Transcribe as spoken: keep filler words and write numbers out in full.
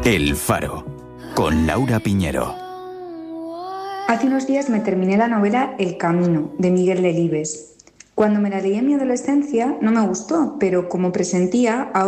El Faro, con Laura Piñero. Hace unos días me terminé la novela El Camino, de Miguel Delibes. Cuando me la leí en mi adolescencia no me gustó, pero como presentía, ahora